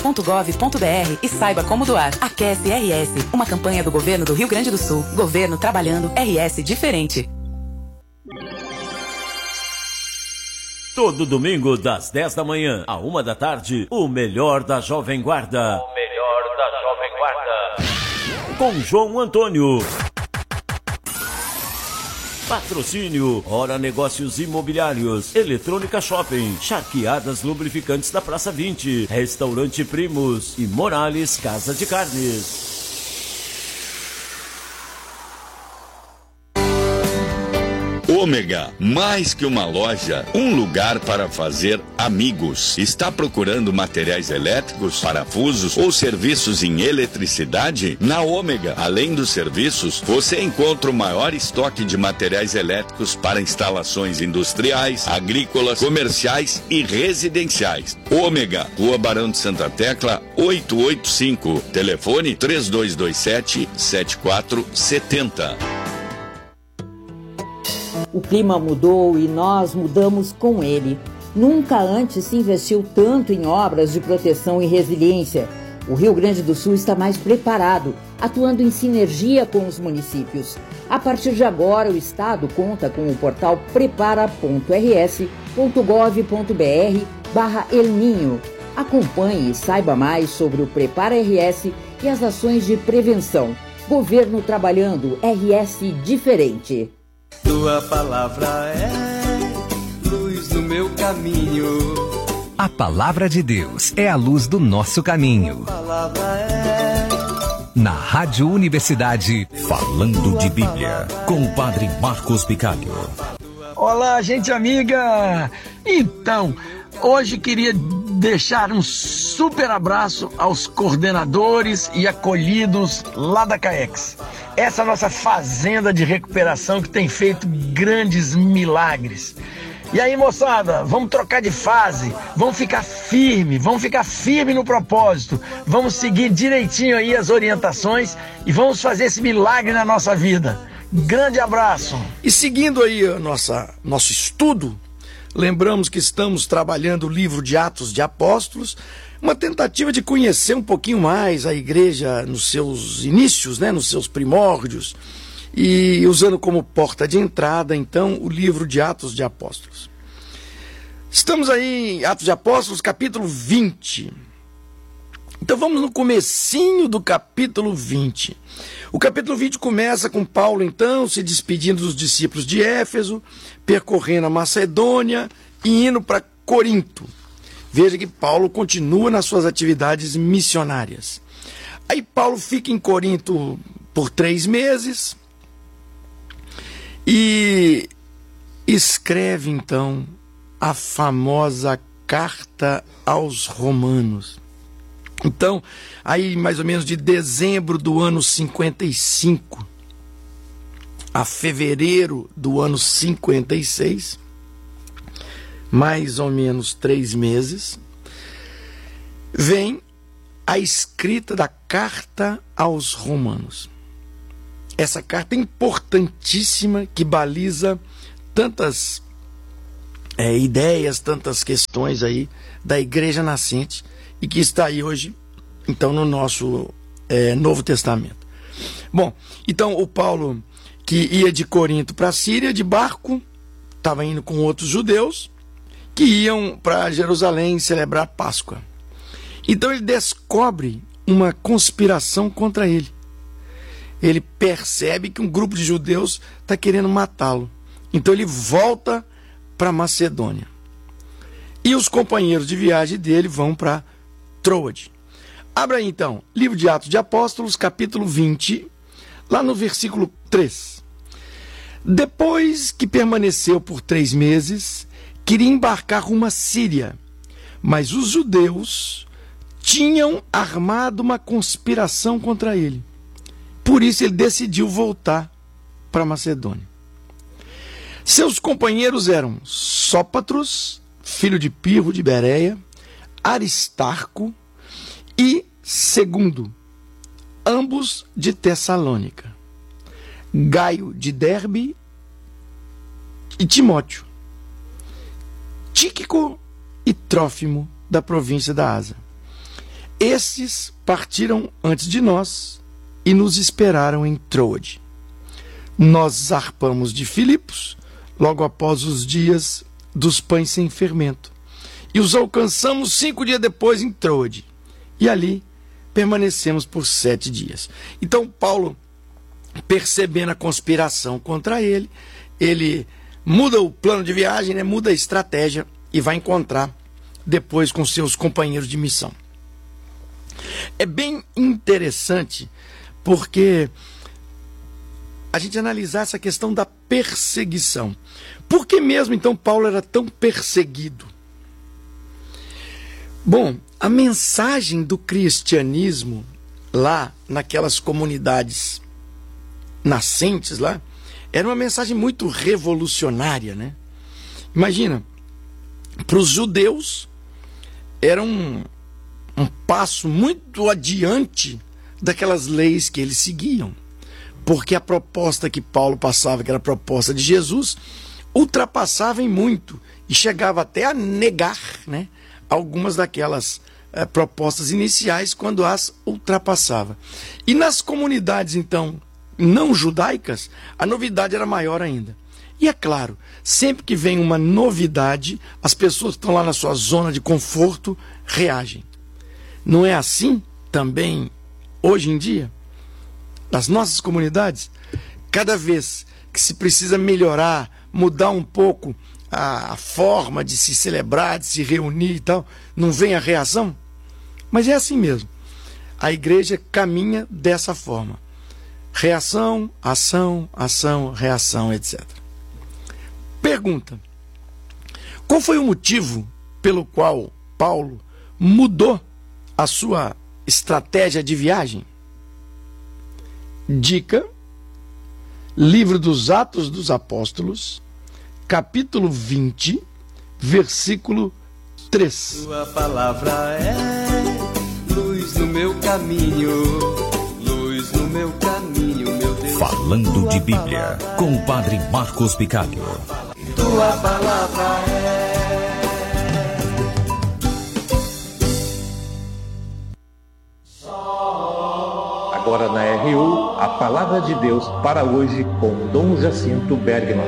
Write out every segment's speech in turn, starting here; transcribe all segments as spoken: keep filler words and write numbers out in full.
ponto gov ponto br e saiba como doar. Aquece R S, uma campanha do governo do Rio Grande do Sul. Governo trabalhando, R S diferente. Todo domingo, das dez da manhã à uma da tarde, o melhor da Jovem Guarda. O melhor da Jovem Guarda. Com João Antônio. Patrocínio, Hora Negócios Imobiliários, Eletrônica Shopping, Charqueadas Lubrificantes da Praça vinte, Restaurante Primos e Morales Casa de Carnes. Ômega, mais que uma loja, um lugar para fazer amigos. Está procurando materiais elétricos, parafusos ou serviços em eletricidade? Na Ômega, além dos serviços, você encontra o maior estoque de materiais elétricos para instalações industriais, agrícolas, comerciais e residenciais. Ômega, Rua Barão de Santa Tecla, oitocentos e oitenta e cinco. Telefone três dois dois sete, sete quatro sete zero. O clima mudou e nós mudamos com ele. Nunca antes se investiu tanto em obras de proteção e resiliência. O Rio Grande do Sul está mais preparado, atuando em sinergia com os municípios. A partir de agora, o Estado conta com o portal prepara ponto r s ponto gov ponto br barra El Ninho. Acompanhe e saiba mais sobre o Prepara R S e as ações de prevenção. Governo trabalhando, R S diferente. Tua palavra é luz no meu caminho. A palavra de Deus é a luz do nosso caminho. A palavra é... Na Rádio Universidade, falando de Bíblia, com o padre Marcos Bicalho. Olá, gente amiga! Então, hoje queria deixar um super abraço aos coordenadores e acolhidos lá da CAEX. Essa nossa fazenda de recuperação que tem feito grandes milagres. E aí, moçada, vamos trocar de fase, vamos ficar firme, vamos ficar firme no propósito, vamos seguir direitinho aí as orientações e vamos fazer esse milagre na nossa vida. Grande abraço! E seguindo aí a nossa, nosso estudo, lembramos que estamos trabalhando o livro de Atos de Apóstolos, uma tentativa de conhecer um pouquinho mais a igreja nos seus inícios, né, nos seus primórdios, e usando como porta de entrada, então, o livro de Atos de Apóstolos. Estamos aí em Atos de Apóstolos, capítulo vinte. Então vamos no comecinho do capítulo vinte. O capítulo vinte começa com Paulo, então, se despedindo dos discípulos de Éfeso, percorrendo a Macedônia e indo para Corinto. Veja que Paulo continua nas suas atividades missionárias. Aí Paulo fica em Corinto por três meses e escreve, então, a famosa Carta aos Romanos. Então, aí mais ou menos de dezembro do ano cinquenta e cinco a fevereiro do ano cinquenta e seis, mais ou menos três meses, vem a escrita da Carta aos Romanos. Essa carta é importantíssima, que baliza tantas é, ideias, tantas questões aí da igreja nascente e que está aí hoje, então, no nosso é, Novo Testamento. Bom, então o Paulo, que ia de Corinto para a Síria de barco, estava indo com outros judeus que iam para Jerusalém celebrar Páscoa. Então ele descobre uma conspiração contra ele. Ele percebe que um grupo de judeus está querendo matá-lo. Então ele volta para Macedônia. E os companheiros de viagem dele vão para Troade. Abra aí então, livro de Atos de Apóstolos, capítulo vinte, lá no versículo três. Depois que permaneceu por três meses, queria embarcar rumo à Síria, mas os judeus tinham armado uma conspiração contra ele. Por isso ele decidiu voltar para Macedônia. Seus companheiros eram Sópatros, filho de Pirro de Bereia, Aristarco e Segundo, ambos de Tessalônica, Gaio de Derbe e Timóteo, Tíquico e Trófimo da província da Ásia. Esses partiram antes de nós e nos esperaram em Troade. Nós zarpamos de Filipos, logo após os dias dos pães sem fermento, e os alcançamos cinco dias depois em Troade, e ali permanecemos por sete dias. Então Paulo, percebendo a conspiração contra ele, ele muda o plano de viagem, né, muda a estratégia e vai encontrar depois com seus companheiros de missão. É bem interessante porque a gente analisar essa questão da perseguição. Por que mesmo então Paulo era tão perseguido? Bom, a mensagem do cristianismo lá naquelas comunidades nascentes lá era uma mensagem muito revolucionária, né? Imagina, para os judeus era um, um passo muito adiante daquelas leis que eles seguiam, porque a proposta que Paulo passava, que era a proposta de Jesus, ultrapassava em muito e chegava até a negar, né, algumas daquelas eh, propostas iniciais quando as ultrapassava. E nas comunidades, então, não judaicas, a novidade era maior ainda. E é claro, sempre que vem uma novidade, as pessoas que estão lá na sua zona de conforto reagem. Não é assim também hoje em dia? Nas nossas comunidades, cada vez que se precisa melhorar, mudar um pouco a, a forma de se celebrar, de se reunir e tal, não vem a reação? Mas é assim mesmo. A igreja caminha dessa forma. Reação, ação, ação, reação, etcétera. Pergunta: qual foi o motivo pelo qual Paulo mudou a sua estratégia de viagem? Dica: Livro dos Atos dos Apóstolos, capítulo vinte, versículo três. Tua palavra é luz no meu caminho, luz no meu caminho, meu Deus. Falando de Bíblia, com o Padre Marcos Picalho. Tua palavra é. Agora na R U, a Palavra de Deus para hoje com Dom Jacinto Bergman.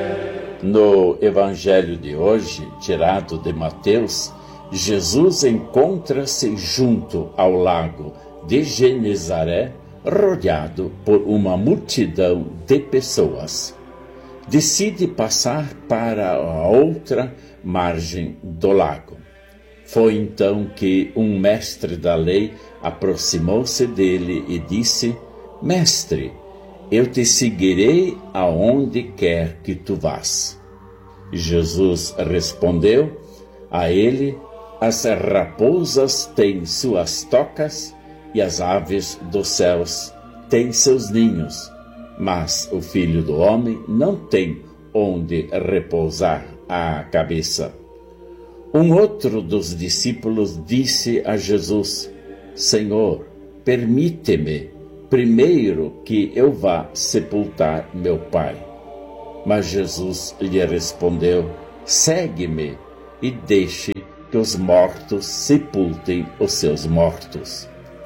No Evangelho de hoje, tirado de Mateus, Jesus encontra-se junto ao lago de Genezaré, rodeado por uma multidão de pessoas. Decide passar para a outra margem do lago. Foi então que um mestre da lei aproximou-se dele e disse: Mestre, eu te seguirei aonde quer que tu vás. Jesus respondeu a ele: As raposas têm suas tocas e as aves dos céus têm seus ninhos, mas o Filho do Homem não tem onde repousar a cabeça. Um outro dos discípulos disse a Jesus: Senhor, permite-me primeiro que eu vá sepultar meu pai. Mas Jesus lhe respondeu: Segue-me e deixe que os mortos sepultem os seus mortos.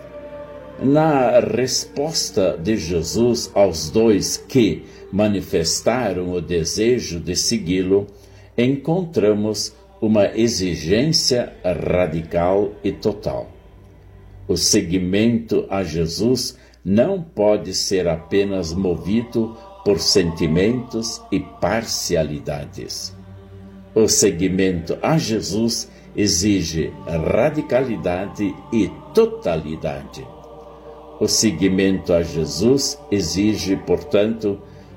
Na resposta de Jesus aos dois que manifestaram o desejo de segui-lo, encontramos uma exigência radical e total. O seguimento a Jesus não pode ser apenas movido por sentimentos e parcialidades. O seguimento a Jesus exige radicalidade e totalidade. O seguimento a Jesus exige, portanto,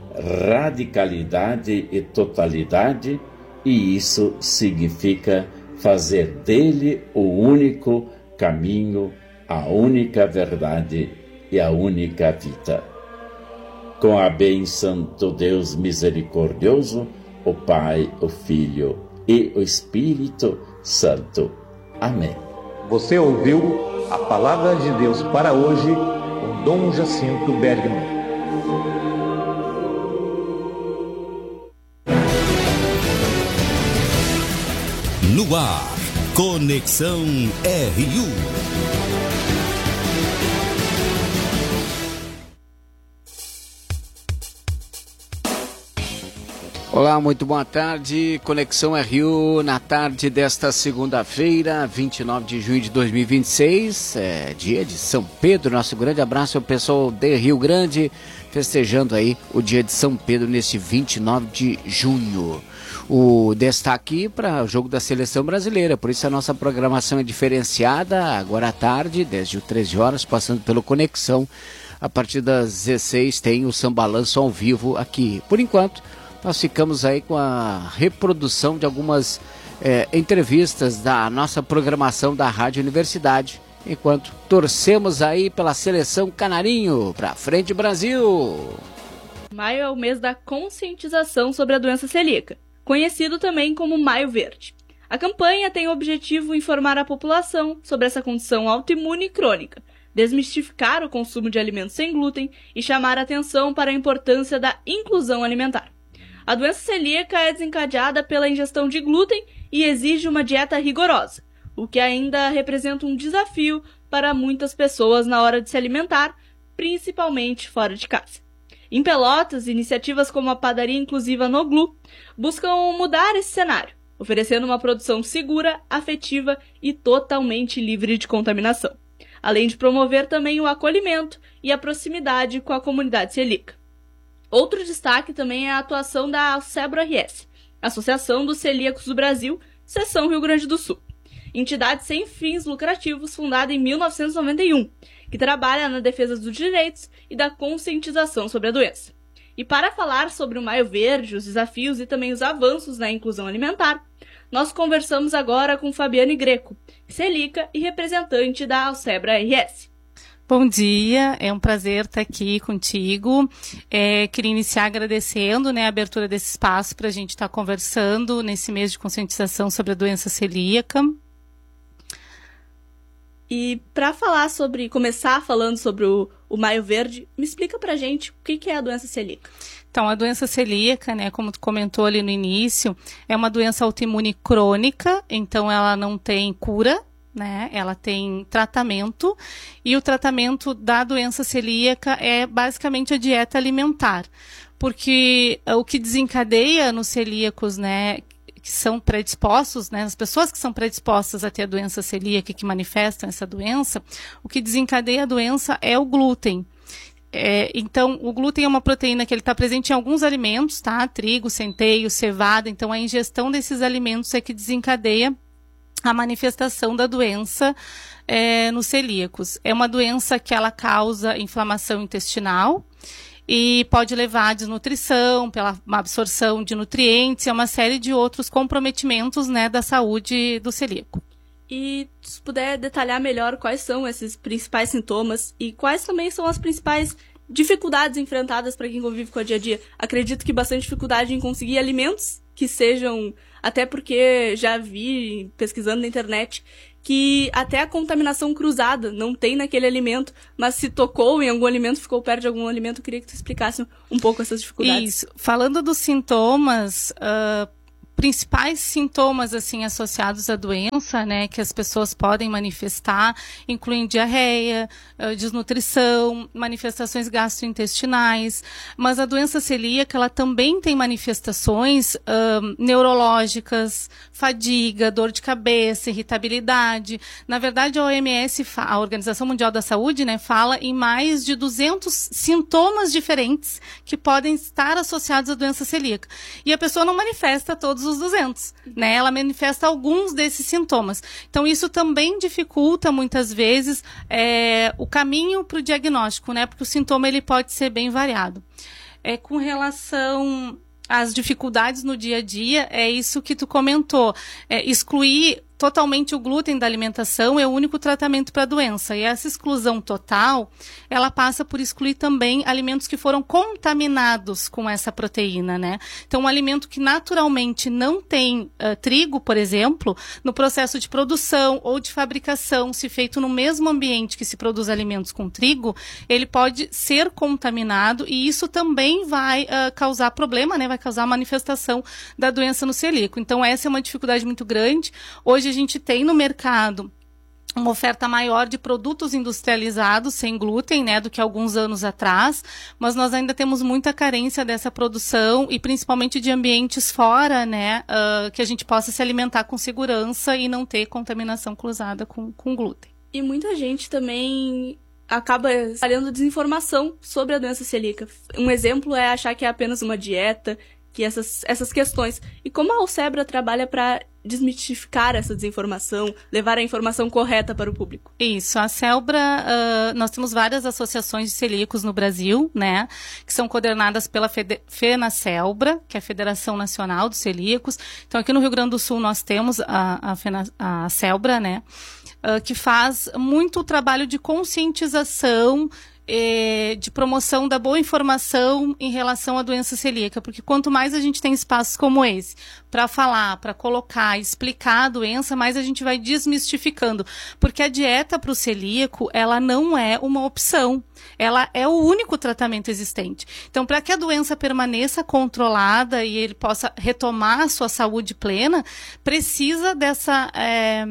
radicalidade e totalidade, e isso significa fazer dele o único caminho, a única verdade e a única vida. Com a bênção do Deus misericordioso, o Pai, o Filho e o Espírito Santo. Amém. Você ouviu a Palavra de Deus para hoje com Dom Jacinto Bergman. No ar, Conexão R U. Olá, muito boa tarde. Conexão R U na tarde desta segunda-feira, vinte e nove de junho de dois mil e vinte e seis, é dia de São Pedro. Nosso grande abraço ao pessoal de Rio Grande, festejando aí o dia de São Pedro nesse vinte e nove de junho. O destaque para o jogo da seleção brasileira, por isso a nossa programação é diferenciada agora à tarde, desde as treze horas, passando pelo Conexão. A partir das dezesseis tem o Sambalanço ao vivo aqui. Por enquanto, nós ficamos aí com a reprodução de algumas é, entrevistas da nossa programação da Rádio Universidade, enquanto torcemos aí pela seleção Canarinho. Pra frente, Brasil! Maio é o mês da conscientização sobre a doença celíaca, conhecido também como Maio Verde. A campanha tem o objetivo de informar a população sobre essa condição autoimune e crônica, desmistificar o consumo de alimentos sem glúten e chamar a atenção para a importância da inclusão alimentar. A doença celíaca é desencadeada pela ingestão de glúten e exige uma dieta rigorosa, o que ainda representa um desafio para muitas pessoas na hora de se alimentar, principalmente fora de casa. Em Pelotas, iniciativas como a Padaria Inclusiva Noglu buscam mudar esse cenário, oferecendo uma produção segura, afetiva e totalmente livre de contaminação, além de promover também o acolhimento e a proximidade com a comunidade celíaca. Outro destaque também é a atuação da Alcebro R S, Associação dos Celíacos do Brasil, Seção Rio Grande do Sul, entidade sem fins lucrativos fundada em mil novecentos e noventa e um, que trabalha na defesa dos direitos e da conscientização sobre a doença. E para falar sobre o Maio Verde, os desafios e também os avanços na inclusão alimentar, nós conversamos agora com Fabiane Greco, celíaca e representante da Alcebro R S. Bom dia, é um prazer estar aqui contigo. É, queria iniciar agradecendo, né, a abertura desse espaço para a gente estar conversando nesse mês de conscientização sobre a doença celíaca. E para falar sobre, começar falando sobre o, o Maio Verde, me explica pra gente o que, que é a doença celíaca. Então, a doença celíaca, né, como tu comentou ali no início, é uma doença autoimune crônica, então ela não tem cura, né? Ela tem tratamento, e o tratamento da doença celíaca é basicamente a dieta alimentar, porque o que desencadeia nos celíacos, né, que são predispostos, né, as pessoas que são predispostas a ter a doença celíaca, que manifestam essa doença, o que desencadeia a doença é o glúten. É, então, o glúten é uma proteína que ele está presente em alguns alimentos, tá? Trigo, centeio, cevada. Então, a ingestão desses alimentos é que desencadeia a manifestação da doença é, nos celíacos. É uma doença que ela causa inflamação intestinal e pode levar à desnutrição, pela absorção de nutrientes e a uma série de outros comprometimentos, né, da saúde do celíaco. E se puder detalhar melhor quais são esses principais sintomas e quais também são as principais dificuldades enfrentadas para quem convive com o dia a dia. Acredito que bastante dificuldade em conseguir alimentos que sejam, até porque já vi, pesquisando na internet, que até a contaminação cruzada não tem naquele alimento, mas se tocou em algum alimento, ficou perto de algum alimento. Eu queria que tu explicasse um pouco essas dificuldades. Isso. Falando dos sintomas, uh, principais sintomas assim associados à doença, né, que as pessoas podem manifestar, incluem diarreia, desnutrição, manifestações gastrointestinais, mas a doença celíaca ela também tem manifestações um, neurológicas, fadiga, dor de cabeça, irritabilidade. Na verdade, a O M S, a Organização Mundial da Saúde, né, fala em mais de duzentos sintomas diferentes que podem estar associados à doença celíaca. E a pessoa não manifesta todos os duzentos, né? Ela manifesta alguns desses sintomas. Então, isso também dificulta, muitas vezes, é, o caminho para o diagnóstico, né? Porque o sintoma ele pode ser bem variado. É, com relação às dificuldades no dia a dia, é isso que tu comentou. É, excluir totalmente o glúten da alimentação é o único tratamento para a doença. E essa exclusão total, ela passa por excluir também alimentos que foram contaminados com essa proteína, né? Então, um alimento que naturalmente não tem uh, trigo, por exemplo, no processo de produção ou de fabricação, se feito no mesmo ambiente que se produz alimentos com trigo, ele pode ser contaminado e isso também vai uh, causar problema, né? Vai causar manifestação da doença no celíaco. Então, essa é uma dificuldade muito grande. Hoje a gente tem no mercado uma oferta maior de produtos industrializados sem glúten, né, do que alguns anos atrás, mas nós ainda temos muita carência dessa produção e principalmente de ambientes fora, né, uh, que a gente possa se alimentar com segurança e não ter contaminação cruzada com, com glúten. E muita gente também acaba espalhando desinformação sobre a doença celíaca. Um exemplo é achar que é apenas uma dieta, que essas, essas questões. E como a Alcebra trabalha para desmistificar essa desinformação, levar a informação correta para o público? Isso, a Celbra, uh, nós temos várias associações de celíacos no Brasil, né, que são coordenadas pela Fede- FenaCelbra, que é a Federação Nacional dos Celíacos. Então, aqui no Rio Grande do Sul nós temos a, a, Fena, a Celbra, né, uh, que faz muito trabalho de conscientização, de promoção da boa informação em relação à doença celíaca, porque quanto mais a gente tem espaços como esse para falar, para colocar, explicar a doença, mais a gente vai desmistificando, porque a dieta para o celíaco, ela não é uma opção, ela é o único tratamento existente. Então, para que a doença permaneça controlada e ele possa retomar a sua saúde plena, precisa dessa é,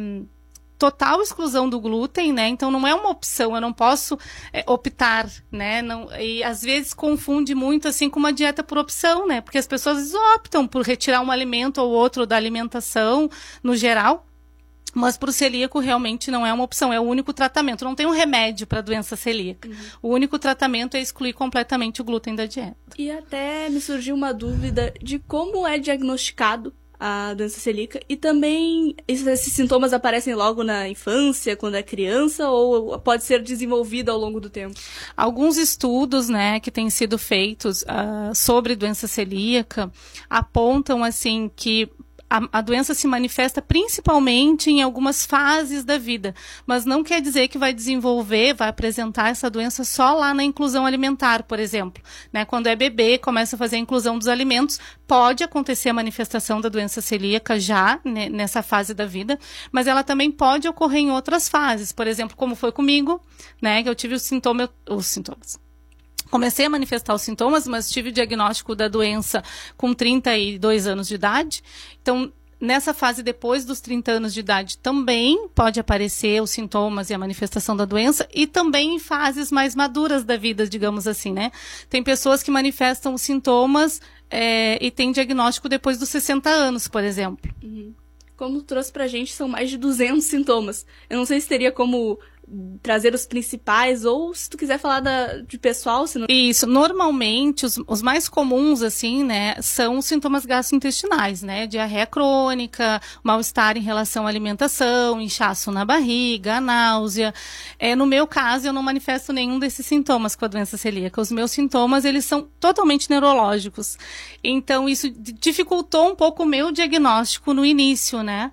total exclusão do glúten, né? Então não é uma opção, eu não posso é, optar, né? Não, e às vezes confunde muito assim com uma dieta por opção, né? Porque as pessoas às vezes, optam por retirar um alimento ou outro da alimentação no geral, mas para o celíaco realmente não é uma opção, é o único tratamento. Não tem um remédio para a doença celíaca. Uhum. O único tratamento é excluir completamente o glúten da dieta. E até me surgiu uma dúvida de como é diagnosticado a doença celíaca, e também esses sintomas aparecem logo na infância, quando é criança, ou pode ser desenvolvido ao longo do tempo? Alguns estudos, né, que têm sido feitos uh, sobre doença celíaca apontam, assim, que A, a doença se manifesta principalmente em algumas fases da vida, mas não quer dizer que vai desenvolver, vai apresentar essa doença só lá na inclusão alimentar, por exemplo. Né? Quando é bebê, começa a fazer a inclusão dos alimentos, pode acontecer a manifestação da doença celíaca já né, nessa fase da vida, mas ela também pode ocorrer em outras fases, por exemplo, como foi comigo, né, que eu tive os sintomas, os sintomas. Comecei a manifestar os sintomas, mas tive o diagnóstico da doença com trinta e dois anos de idade. Então, nessa fase depois dos trinta anos de idade, também pode aparecer os sintomas e a manifestação da doença, e também em fases mais maduras da vida, digamos assim, né? Tem pessoas que manifestam os sintomas é, e têm diagnóstico depois dos sessenta anos, por exemplo. Uhum. Como tu trouxe pra gente, são mais de duzentos sintomas. Eu não sei se teria como trazer os principais, ou se tu quiser falar da, de pessoal, se não... Isso, normalmente, os, os mais comuns, assim, né, são os sintomas gastrointestinais, né, diarreia crônica, mal-estar em relação à alimentação, inchaço na barriga, náusea. É, no meu caso, eu não manifesto nenhum desses sintomas com a doença celíaca. Os meus sintomas, eles são totalmente neurológicos. Então, isso dificultou um pouco o meu diagnóstico no início, né.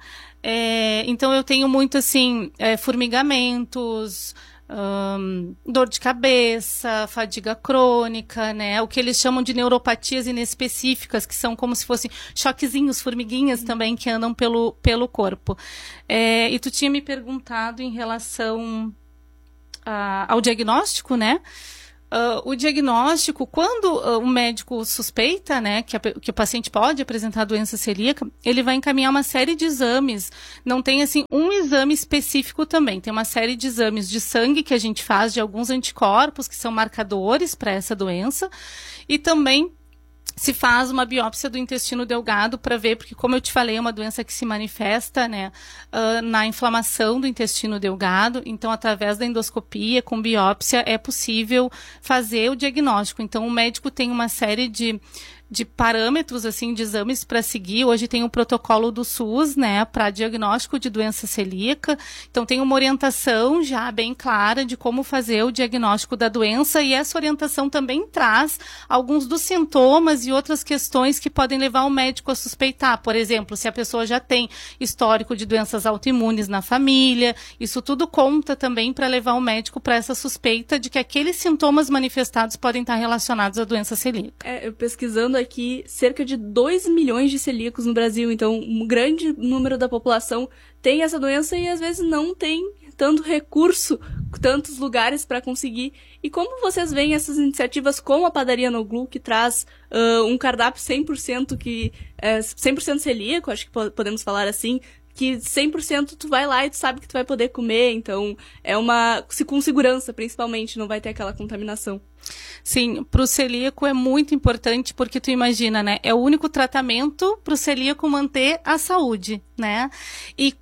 É, então eu tenho muito assim, é, formigamentos, hum, dor de cabeça, fadiga crônica, né? O que eles chamam de neuropatias inespecíficas, que são como se fossem choquezinhos, formiguinhas também que andam pelo, pelo corpo. É, e tu tinha me perguntado em relação a, ao diagnóstico, né? Uh, o diagnóstico, quando uh, o médico suspeita, né, que, a, que o paciente pode apresentar doença celíaca, ele vai encaminhar uma série de exames. Não tem, assim, um exame específico também. Tem uma série de exames de sangue que a gente faz de alguns anticorpos que são marcadores para essa doença. E também se faz uma biópsia do intestino delgado para ver, porque como eu te falei, é uma doença que se manifesta, né, uh, na inflamação do intestino delgado. Então, através da endoscopia, com biópsia, é possível fazer o diagnóstico. Então, o médico tem uma série de de parâmetros, assim, de exames para seguir. Hoje tem o protocolo do SUS, né, para diagnóstico de doença celíaca. Então, tem uma orientação já bem clara de como fazer o diagnóstico da doença, e essa orientação também traz alguns dos sintomas e outras questões que podem levar o médico a suspeitar. Por exemplo, se a pessoa já tem histórico de doenças autoimunes na família, isso tudo conta também para levar o médico para essa suspeita de que aqueles sintomas manifestados podem estar relacionados à doença celíaca. É, eu pesquisando aqui, cerca de dois milhões de celíacos no Brasil, então um grande número da população tem essa doença e às vezes não tem tanto recurso, tantos lugares para conseguir. E como vocês veem essas iniciativas como a Padaria No Glu, que traz uh, um cardápio cem por cento que é cem por cento celíaco, acho que podemos falar assim, que cem por cento tu vai lá e tu sabe que tu vai poder comer, então é uma... com segurança, principalmente, não vai ter aquela contaminação. Sim, para o celíaco é muito importante porque tu imagina, né? É o único tratamento para o celíaco manter a saúde, né? E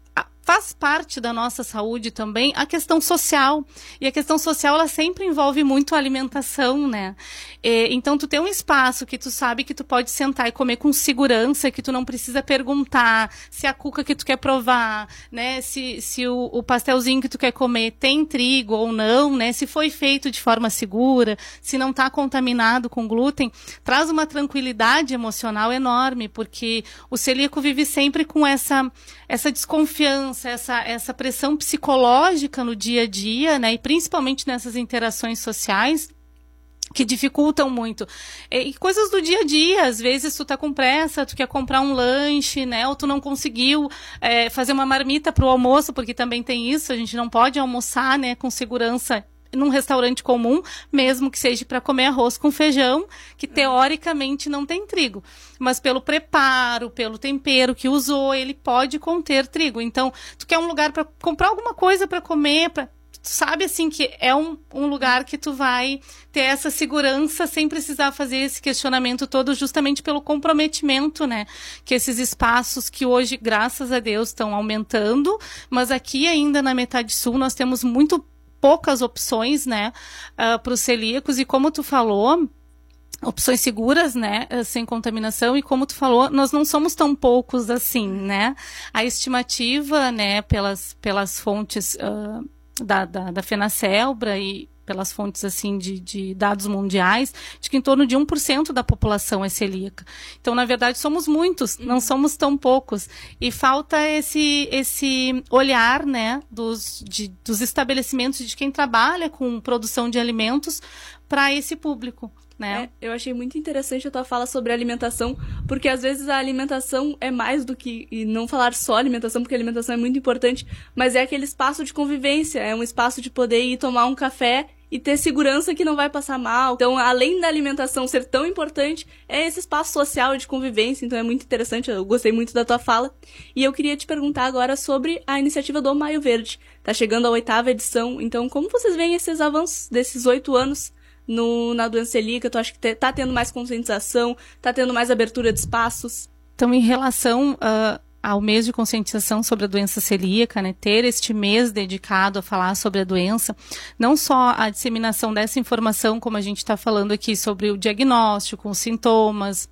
faz parte da nossa saúde também a questão social. E a questão social, ela sempre envolve muito a alimentação, né? E, então, tu tem um espaço que tu sabe que tu pode sentar e comer com segurança, que tu não precisa perguntar se a cuca que tu quer provar, né? Se, se o, o pastelzinho que tu quer comer tem trigo ou não, né? Se foi feito de forma segura, se não está contaminado com glúten, traz uma tranquilidade emocional enorme, porque o celíaco vive sempre com essa, essa desconfiança, essa, essa pressão psicológica no dia a dia, né, e principalmente nessas interações sociais, que dificultam muito. E coisas do dia a dia, às vezes tu tá com pressa, tu quer comprar um lanche, né, ou tu não conseguiu é, fazer uma marmita pro almoço, porque também tem isso, a gente não pode almoçar, né, com segurança num restaurante comum, mesmo que seja para comer arroz com feijão, que teoricamente não tem trigo. Mas pelo preparo, pelo tempero que usou, ele pode conter trigo. Então, tu quer um lugar para comprar alguma coisa para comer, pra... tu sabe assim que é um, um lugar que tu vai ter essa segurança sem precisar fazer esse questionamento todo, justamente pelo comprometimento, né? Que esses espaços que hoje, graças a Deus, estão aumentando, mas aqui ainda na metade sul nós temos muito poucas opções, né, uh, para os celíacos, e como tu falou, opções seguras, né, sem contaminação, e como tu falou, nós não somos tão poucos assim, né, a estimativa, né, pelas, pelas fontes uh, da, da, da FenaCelbra e pelas fontes assim de, de dados mundiais, de que em torno de um por cento da população é celíaca. Então, na verdade, somos muitos, não somos tão poucos. E falta esse, esse olhar, né, dos, de, dos estabelecimentos, de quem trabalha com produção de alimentos para esse público. Né? É, eu achei muito interessante a tua fala sobre alimentação, porque às vezes a alimentação é mais do que, e não falar só alimentação, porque a alimentação é muito importante, mas é aquele espaço de convivência, é um espaço de poder ir tomar um café e ter segurança que não vai passar mal. Então, além da alimentação ser tão importante, é esse espaço social de convivência, então é muito interessante, eu gostei muito da tua fala. E eu queria te perguntar agora sobre a iniciativa do Maio Verde. Tá chegando a oitava edição, então como vocês veem esses avanços desses oito anos No, na doença celíaca? Tu acha que te, tá tendo mais conscientização, tá tendo mais abertura de espaços? Então, em relação uh, ao mês de conscientização sobre a doença celíaca, né, ter este mês dedicado a falar sobre a doença, não só a disseminação dessa informação, como a gente está falando aqui, sobre o diagnóstico, os sintomas,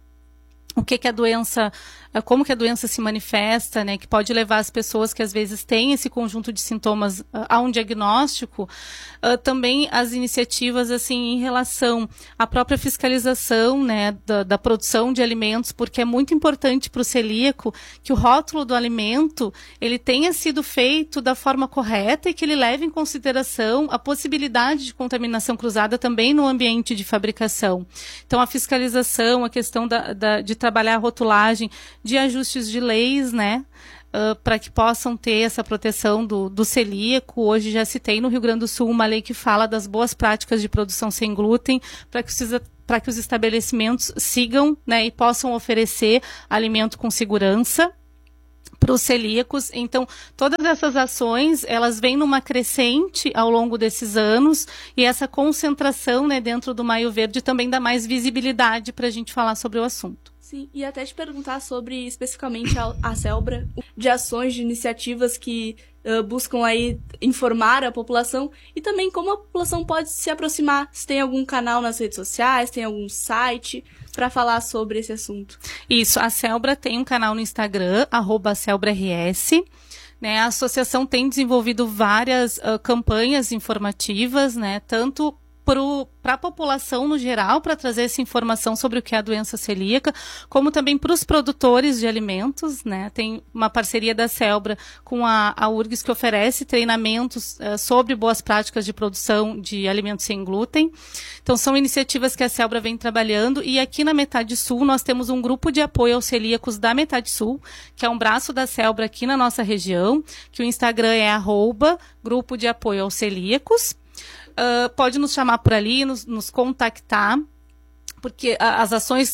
o que que a doença, como que a doença se manifesta, né, que pode levar as pessoas que às vezes têm esse conjunto de sintomas uh, a um diagnóstico, uh, também as iniciativas assim em relação à própria fiscalização, né, da, da produção de alimentos, porque é muito importante para o celíaco que o rótulo do alimento ele tenha sido feito da forma correta e que ele leve em consideração a possibilidade de contaminação cruzada também no ambiente de fabricação. Então, a fiscalização, a questão da, da, de trabalhar a rotulagem, de ajustes de leis, né, uh, para que possam ter essa proteção do, do celíaco. Hoje já citei no Rio Grande do Sul uma lei que fala das boas práticas de produção sem glúten, para que os para que os estabelecimentos sigam, né, e possam oferecer alimento com segurança para os celíacos. Então, todas essas ações, elas vêm numa crescente ao longo desses anos, e essa concentração, né, dentro do Maio Verde também dá mais visibilidade para a gente falar sobre o assunto. Sim, e até te perguntar sobre, especificamente, a, a Celbra, de ações, de iniciativas que uh, buscam aí informar a população, e também como a população pode se aproximar, se tem algum canal nas redes sociais, tem algum site para falar sobre esse assunto. Isso, a Celbra tem um canal no Instagram, arroba CelbraRS. Né, a associação tem desenvolvido várias uh, campanhas informativas, né, tanto para a população no geral, para trazer essa informação sobre o que é a doença celíaca, como também para os produtores de alimentos, né? Tem uma parceria da Celbra com a, a U R G S que oferece treinamentos uh, sobre boas práticas de produção de alimentos sem glúten. Então, são iniciativas que a Celbra vem trabalhando, e aqui na Metade Sul nós temos um grupo de apoio aos celíacos da Metade Sul, que é um braço da Celbra aqui na nossa região, que o Instagram é arroba grupo de apoio aos celíacos. Uh, pode nos chamar por ali, nos, nos contactar, porque a, as ações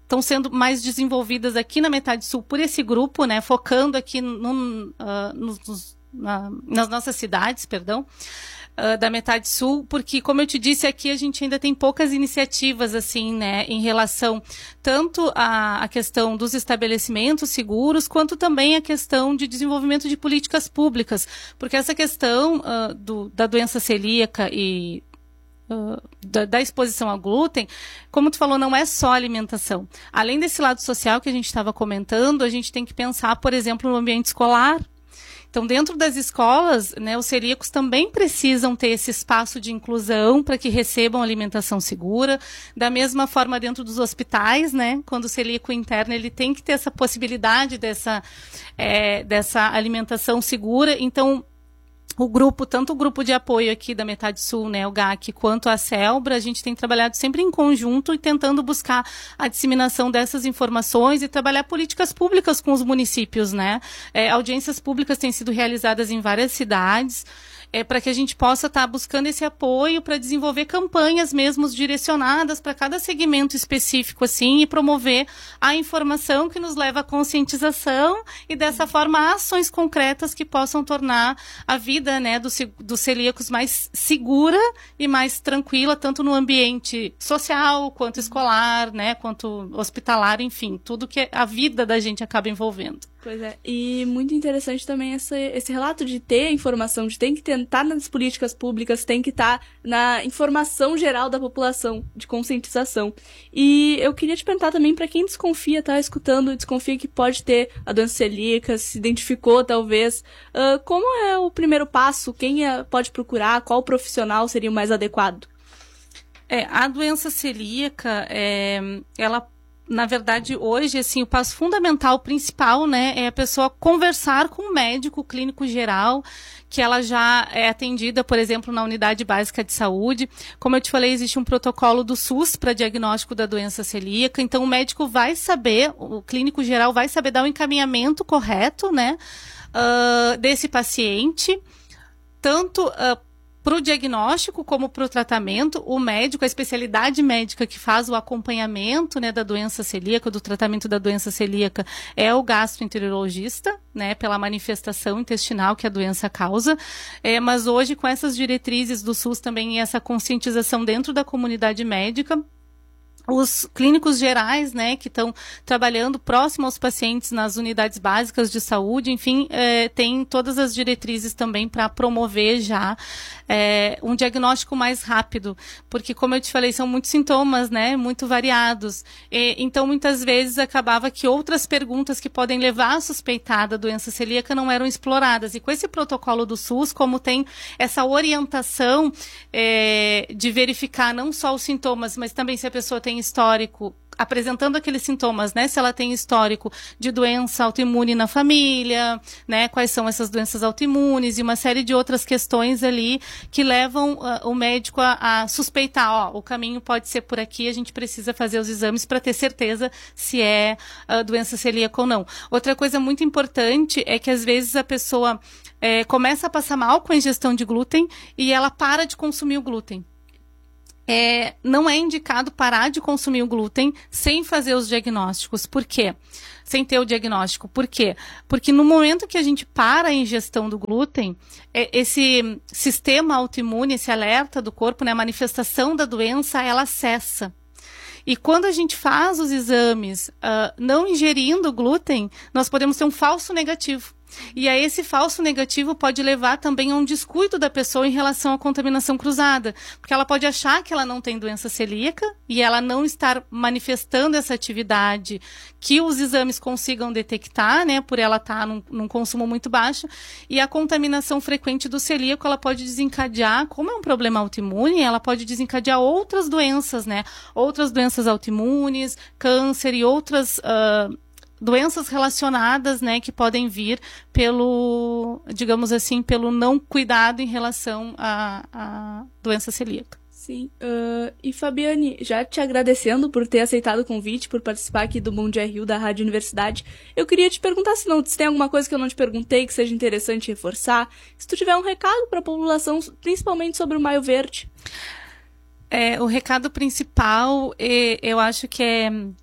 estão sendo mais desenvolvidas aqui na metade sul por esse grupo, né, focando aqui no, uh, nos, na, nas nossas cidades, perdão, uh, da metade sul, porque, como eu te disse, aqui a gente ainda tem poucas iniciativas, assim, né, em relação tanto à, à questão dos estabelecimentos seguros, quanto também a questão de desenvolvimento de políticas públicas, porque essa questão uh, do, da doença celíaca e Uh, da, da exposição ao glúten, como tu falou, não é só alimentação. Além desse lado social que a gente estava comentando, a gente tem que pensar, por exemplo, no ambiente escolar. Então, dentro das escolas, né, os celíacos também precisam ter esse espaço de inclusão para que recebam alimentação segura. Da mesma forma, dentro dos hospitais, né, quando o celíaco interna, ele tem que ter essa possibilidade dessa, é, dessa alimentação segura. Então, o grupo, tanto o grupo de apoio aqui da Metade Sul, né, o G A C, quanto a CELBRA, a gente tem trabalhado sempre em conjunto e tentando buscar a disseminação dessas informações e trabalhar políticas públicas com os municípios, né? É, audiências públicas têm sido realizadas em várias cidades, é, para que a gente possa estar tá buscando esse apoio para desenvolver campanhas mesmo direcionadas para cada segmento específico, assim, e promover a informação que nos leva à conscientização e, dessa forma, ações concretas que possam tornar a vida, né, dos, dos celíacos mais segura e mais tranquila, tanto no ambiente social, quanto escolar, né, quanto hospitalar, enfim, tudo que a vida da gente acaba envolvendo. Pois é, e muito interessante também esse, esse relato de ter a informação, de ter que tentar nas políticas públicas, tem que estar na informação geral da população, de conscientização. E eu queria te perguntar também, para quem desconfia, tá escutando, desconfia que pode ter a doença celíaca, se identificou talvez, uh, como é o primeiro passo? Quem é, pode procurar? Qual profissional seria o mais adequado? É, a doença celíaca, é, ela na verdade, hoje, assim, o passo fundamental, principal, né, é a pessoa conversar com o médico clínico geral, que ela já é atendida, por exemplo, na unidade básica de saúde. Como eu te falei, existe um protocolo do SUS para diagnóstico da doença celíaca, então o médico vai saber, o clínico geral vai saber dar o encaminhamento correto, né, uh, desse paciente, tanto uh, para o diagnóstico como para o tratamento. O médico, a especialidade médica que faz o acompanhamento, né, da doença celíaca, do tratamento da doença celíaca, é o gastroenterologista, né, pela manifestação intestinal que a doença causa. É, mas hoje, com essas diretrizes do SUS também e essa conscientização dentro da comunidade médica, os clínicos gerais, né, que estão trabalhando próximo aos pacientes nas unidades básicas de saúde, enfim, é, tem todas as diretrizes também para promover já é, um diagnóstico mais rápido, porque, como eu te falei, são muitos sintomas, né, muito variados. E, então, muitas vezes, acabava que outras perguntas que podem levar a suspeitar da doença celíaca não eram exploradas. E com esse protocolo do SUS, como tem essa orientação é, de verificar não só os sintomas, mas também se a pessoa tem histórico, apresentando aqueles sintomas, né, se ela tem histórico de doença autoimune na família, né, quais são essas doenças autoimunes e uma série de outras questões ali que levam uh, o médico a, a suspeitar, ó, o caminho pode ser por aqui, a gente precisa fazer os exames para ter certeza se é uh, doença celíaca ou não. Outra coisa muito importante é que às vezes a pessoa é, começa a passar mal com a ingestão de glúten e ela para de consumir o glúten. É, não é indicado parar de consumir o glúten sem fazer os diagnósticos. Por quê? Sem ter o diagnóstico. Por quê? Porque no momento que a gente para a ingestão do glúten, é, esse sistema autoimune, esse alerta do corpo, né, a manifestação da doença, ela cessa. E quando a gente faz os exames uh, não ingerindo glúten, nós podemos ter um falso negativo. E aí esse falso negativo pode levar também a um descuido da pessoa em relação à contaminação cruzada, porque ela pode achar que ela não tem doença celíaca e ela não estar manifestando essa atividade que os exames consigam detectar, né, por ela estar num, num consumo muito baixo, e a contaminação frequente do celíaco, ela pode desencadear, como é um problema autoimune, ela pode desencadear outras doenças, né, outras doenças autoimunes, câncer e outras uh, doenças relacionadas, né, que podem vir pelo, digamos assim, pelo não cuidado em relação à, à doença celíaca. Sim. Uh, e, Fabiane, já te agradecendo por ter aceitado o convite, por participar aqui do Bom Dia Rio da Rádio Universidade, eu queria te perguntar se, não, se tem alguma coisa que eu não te perguntei que seja interessante reforçar, se tu tiver um recado para a população, principalmente sobre o Maio Verde. É, o recado principal, é, eu acho que é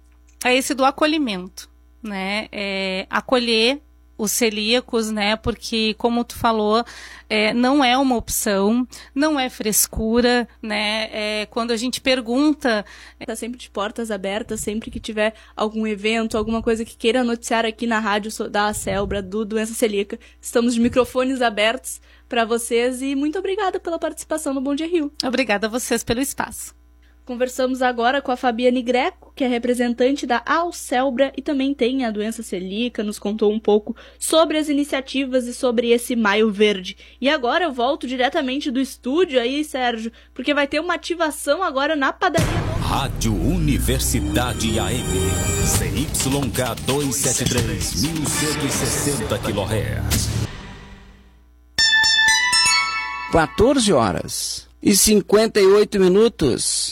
a esse do acolhimento, né? É, acolher os celíacos, né? Porque, como tu falou, é, não é uma opção, não é frescura, né? É, quando a gente pergunta... Está sempre de portas abertas, sempre que tiver algum evento, alguma coisa que queira noticiar aqui na rádio da Celbra, do Doença Celíaca, estamos de microfones abertos para vocês e muito obrigada pela participação no Bom Dia Rio. Obrigada a vocês pelo espaço. Conversamos agora com a Fabiane Greco, que é representante da Alcelbra e também tem a doença celíaca, nos contou um pouco sobre as iniciativas e sobre esse Maio Verde. E agora eu volto diretamente do estúdio aí, Sérgio, porque vai ter uma ativação agora na padaria. Rádio Universidade A M, C Y K duzentos e setenta e três, mil cento e sessenta quilohertz. quatorze horas e cinquenta e oito minutos.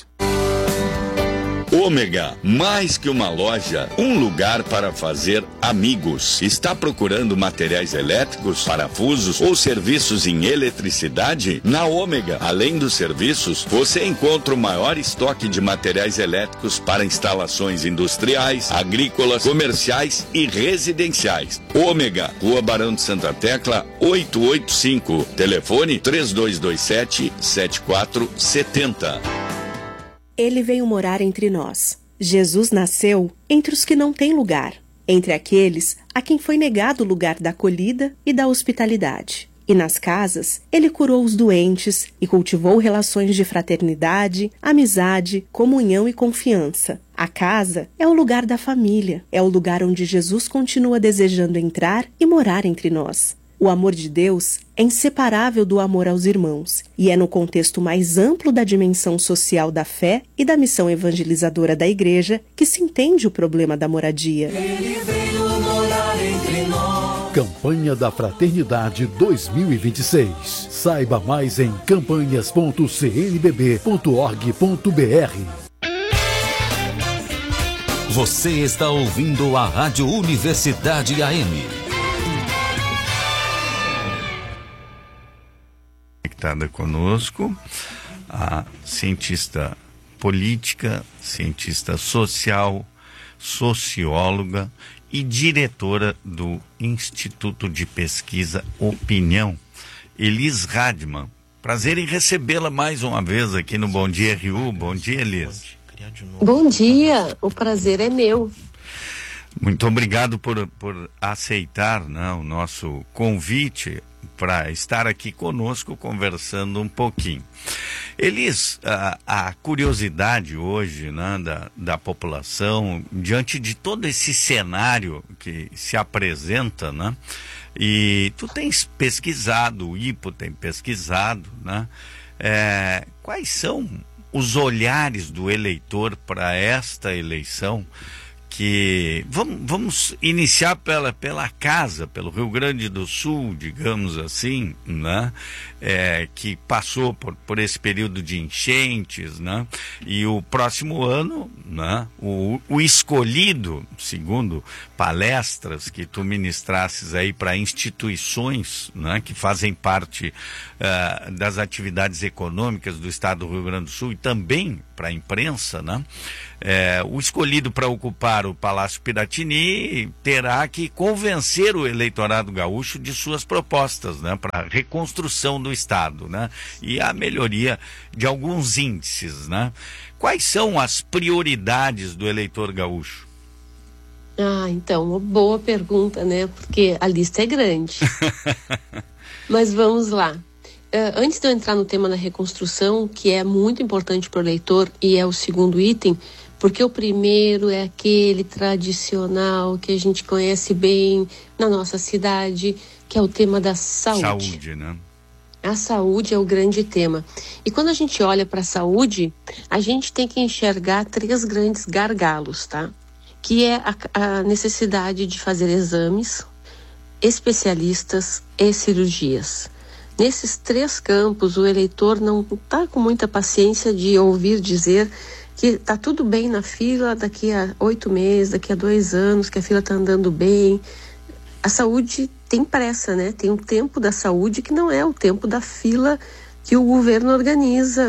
Ômega, mais que uma loja, um lugar para fazer amigos. Está procurando materiais elétricos, parafusos ou serviços em eletricidade? Na Ômega, além dos serviços, você encontra o maior estoque de materiais elétricos para instalações industriais, agrícolas, comerciais e residenciais. Ômega, Rua Barão de Santa Tecla, oitocentos e oitenta e cinco. Telefone três dois dois sete, sete quatro sete zero. Ele veio morar entre nós. Jesus nasceu entre os que não têm lugar, entre aqueles a quem foi negado o lugar da acolhida e da hospitalidade. E nas casas, ele curou os doentes e cultivou relações de fraternidade, amizade, comunhão e confiança. A casa é o lugar da família, é o lugar onde Jesus continua desejando entrar e morar entre nós. O amor de Deus é inseparável do amor aos irmãos e é no contexto mais amplo da dimensão social da fé e da missão evangelizadora da Igreja que se entende o problema da moradia. Ele veio morar entre nós. Campanha da Fraternidade dois mil e vinte e seis. Saiba mais em campanhas ponto c n b b ponto org ponto b r. Você está ouvindo a Rádio Universidade A M. Conectada conosco, a cientista política, cientista social, socióloga e diretora do Instituto de Pesquisa Opinião, Elis Radman. Prazer em recebê-la mais uma vez aqui no Bom Dia R U. Bom dia, Elis. Bom dia, o prazer é meu. Muito obrigado por, por aceitar, né, o nosso convite para estar aqui conosco conversando um pouquinho. Elis, a, a curiosidade hoje, né, da, da população, diante de todo esse cenário que se apresenta, né, e tu tens pesquisado, o I P O tem pesquisado, né, é, quais são os olhares do eleitor para esta eleição? Que vamos, vamos iniciar pela, pela casa, pelo Rio Grande do Sul, digamos assim, né? É, que passou por, por esse período de enchentes, né? E o próximo ano, né? o, o escolhido, segundo palestras que tu ministrasses aí para instituições, né? Que fazem parte uh, das atividades econômicas do estado do Rio Grande do Sul e também para a imprensa, né? É, o escolhido para ocupar o Palácio Piratini terá que convencer o eleitorado gaúcho de suas propostas, né, para a reconstrução do Estado, né, e a melhoria de alguns índices, né. Quais são as prioridades do eleitor gaúcho? Ah, então, uma boa pergunta, né, porque a lista é grande. Mas vamos lá. Uh, antes de eu entrar no tema da reconstrução, que é muito importante para o eleitor e é o segundo item, porque o primeiro é aquele tradicional que a gente conhece bem na nossa cidade, que é o tema da saúde. Saúde, né? A saúde é o grande tema. E quando a gente olha para a saúde, a gente tem que enxergar três grandes gargalos, tá? Que é a, a necessidade de fazer exames, especialistas e cirurgias. Nesses três campos, o eleitor não está com muita paciência de ouvir dizer que está tudo bem na fila daqui a oito meses, daqui a dois anos, que a fila está andando bem. A saúde tem pressa, né? Tem um tempo da saúde que não é o tempo da fila que o governo organiza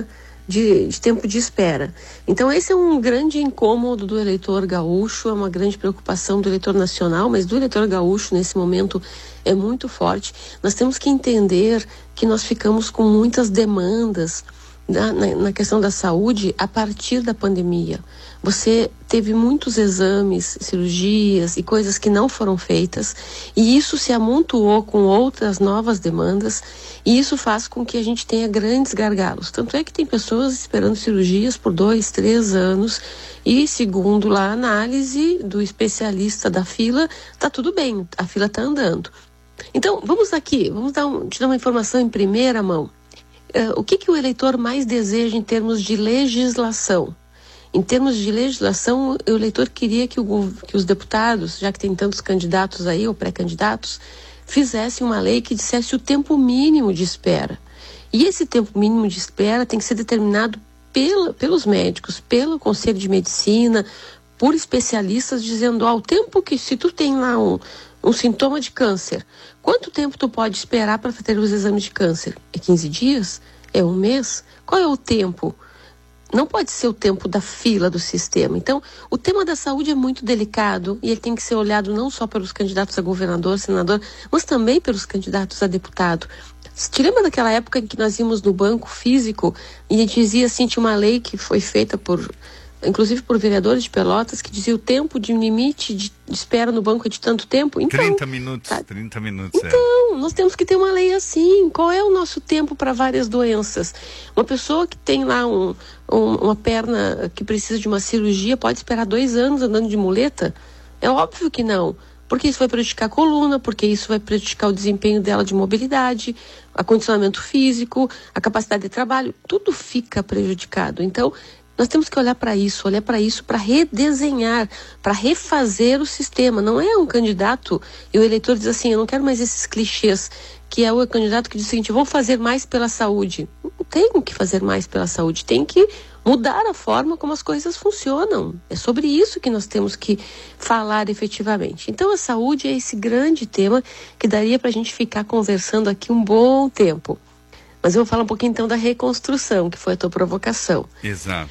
de, de tempo de espera. Então esse é um grande incômodo do eleitor gaúcho, é uma grande preocupação do eleitor nacional, mas do eleitor gaúcho nesse momento é muito forte. Nós temos que entender que nós ficamos com muitas demandas na, na, na questão da saúde a partir da pandemia. Você teve muitos exames, cirurgias e coisas que não foram feitas, e isso se amontoou com outras novas demandas, e isso faz com que a gente tenha grandes gargalos. Tanto é que tem pessoas esperando cirurgias por dois, três anos, e segundo lá a análise do especialista da fila, tá tudo bem, a fila tá andando. Então, vamos aqui, vamos dar um, te dar uma informação em primeira mão. Uh, o que, que o eleitor mais deseja em termos de legislação? Em termos de legislação, o eleitor queria que, o, que os deputados, já que tem tantos candidatos aí, ou pré-candidatos, fizessem uma lei que dissesse o tempo mínimo de espera. E esse tempo mínimo de espera tem que ser determinado pela, pelos médicos, pelo Conselho de Medicina, por especialistas, dizendo, ó, o tempo que, se tu tem lá um, um sintoma de câncer, quanto tempo tu pode esperar para fazer os exames de câncer? É quinze dias? É um mês? Qual é o tempo? Não pode ser o tempo da fila do sistema. Então, o tema da saúde é muito delicado e ele tem que ser olhado não só pelos candidatos a governador, senador, mas também pelos candidatos a deputado. Te lembra daquela época em que nós íamos no banco físico e dizia assim, tinha uma lei que foi feita por, inclusive por vereadores de Pelotas, que dizia o tempo de limite de espera no banco é de tanto tempo? Então, trinta minutos, tá? trinta minutos. Então, é. Nós temos que ter uma lei assim. Qual é o nosso tempo para várias doenças? Uma pessoa que tem lá um, um, uma perna que precisa de uma cirurgia pode esperar dois anos andando de muleta? É óbvio que não. Porque isso vai prejudicar a coluna, porque isso vai prejudicar o desempenho dela de mobilidade, acondicionamento físico, a capacidade de trabalho, tudo fica prejudicado. Então, nós temos que olhar para isso, olhar para isso para redesenhar, para refazer o sistema. Não é um candidato e o eleitor diz assim, eu não quero mais esses clichês, que é o candidato que diz o seguinte, vou fazer mais pela saúde. Não tem que fazer mais pela saúde, tem que mudar a forma como as coisas funcionam. É sobre isso que nós temos que falar efetivamente. Então a saúde é esse grande tema que daria para a gente ficar conversando aqui um bom tempo. Mas eu vou falar um pouquinho então da reconstrução, que foi a tua provocação. Exato.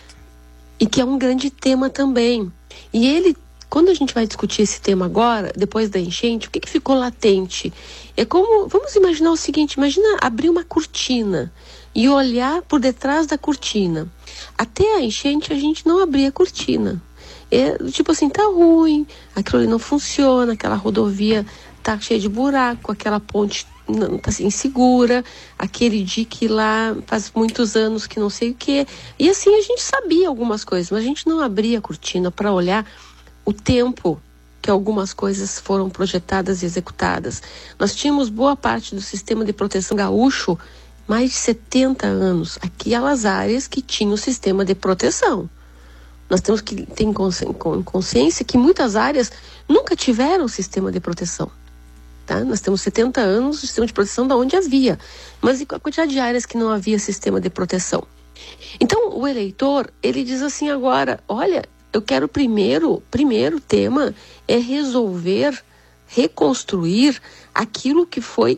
E que é um grande tema também. E ele, quando a gente vai discutir esse tema agora, depois da enchente, o que, que ficou latente? É como, vamos imaginar o seguinte, imagina abrir uma cortina e olhar por detrás da cortina. Até a enchente a gente não abria a cortina. É, tipo assim, tá ruim, aquilo ali não funciona, aquela rodovia tá cheia de buraco, aquela ponte não tá insegura, aquele dique lá faz muitos anos que não sei o que. E assim a gente sabia algumas coisas, mas a gente não abria a cortina para olhar o tempo que algumas coisas foram projetadas e executadas. Nós tínhamos boa parte do sistema de proteção gaúcho, mais de setenta anos, aquelas áreas que tinham o sistema de proteção. Nós temos que ter consciência que muitas áreas nunca tiveram sistema de proteção. Tá? Nós temos setenta anos de sistema de proteção da onde havia, mas e a quantidade de áreas que não havia sistema de proteção. Então o eleitor, ele diz assim agora, olha, eu quero primeiro, primeiro tema é resolver, reconstruir aquilo que foi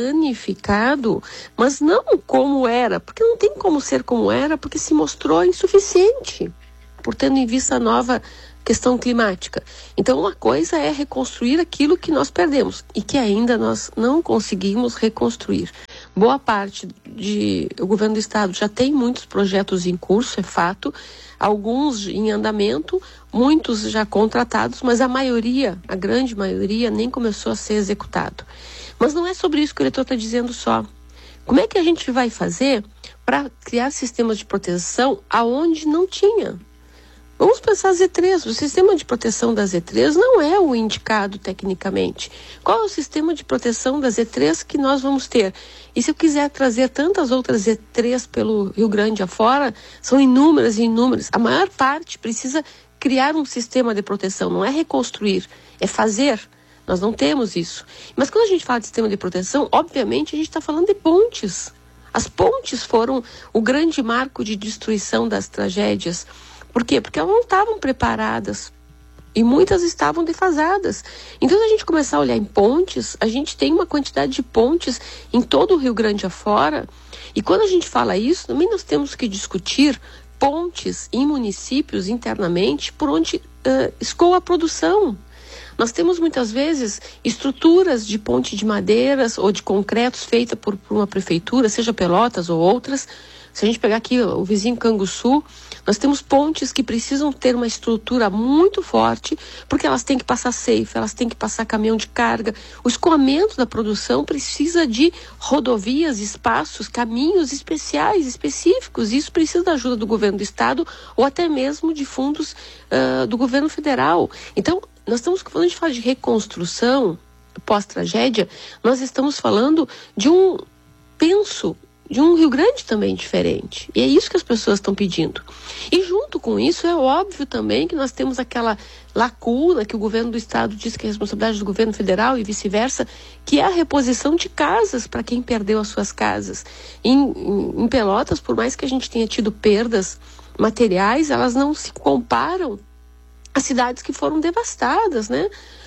danificado, mas não como era, porque não tem como ser como era, porque se mostrou insuficiente, por tendo em vista a nova questão climática. Então uma coisa é reconstruir aquilo que nós perdemos e que ainda nós não conseguimos reconstruir. Boa parte de o governo do estado já tem muitos projetos em curso, é fato, alguns em andamento, muitos já contratados, mas a maioria, a grande maioria, nem começou a ser executado. Mas não é sobre isso que o eleitor está dizendo só. Como é que a gente vai fazer para criar sistemas de proteção aonde não tinha? Vamos pensar a Z três. O sistema de proteção da Z três não é o indicado tecnicamente. Qual é o sistema de proteção da Z três que nós vamos ter? E se eu quiser trazer tantas outras Z três pelo Rio Grande afora, são inúmeras e inúmeras. A maior parte precisa criar um sistema de proteção, não é reconstruir, é fazer. Nós não temos isso. Mas quando a gente fala de sistema de proteção, obviamente a gente está falando de pontes. As pontes foram o grande marco de destruição das tragédias. Por quê? Porque elas não estavam preparadas E muitas estavam defasadas. Então, se a gente começar a olhar em pontes, a gente tem uma quantidade de pontes em todo o Rio Grande afora. E quando a gente fala isso, também nós temos que discutir pontes em municípios internamente por onde uh, escoa a produção. Nós temos muitas vezes estruturas de ponte de madeiras ou de concretos feitas por, por uma prefeitura, seja Pelotas ou outras. Se a gente pegar aqui o vizinho Canguçu, nós temos pontes que precisam ter uma estrutura muito forte, porque elas têm que passar safe, elas têm que passar caminhão de carga. O escoamento da produção precisa de rodovias, espaços, caminhos especiais, específicos. Isso precisa da ajuda do governo do estado ou até mesmo de fundos uh, do governo federal. Então, nós estamos, quando a gente fala de reconstrução pós-tragédia, nós estamos falando de um penso de um Rio Grande também diferente. E é isso que as pessoas estão pedindo. E junto com isso, é óbvio também que nós temos aquela lacuna que o governo do estado diz que é responsabilidade do governo federal e vice-versa, que é a reposição de casas para quem perdeu as suas casas. Em, em, em Pelotas, por mais que a gente tenha tido perdas materiais, elas não se comparam às cidades que foram devastadas, né?